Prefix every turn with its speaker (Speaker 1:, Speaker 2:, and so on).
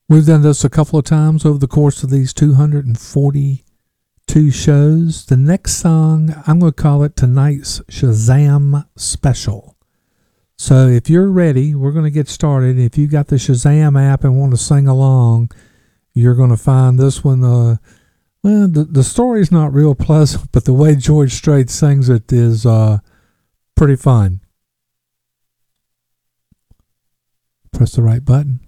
Speaker 1: We've done this a couple of times over the course of these 242 shows. The next song, I'm going to call it tonight's Shazam Special. So if you're ready, we're going to get started. If you got the Shazam app and want to sing along, you're going to find this one. Well, the story's not real pleasant, but the way George Strait sings it is pretty fun. Press the right button.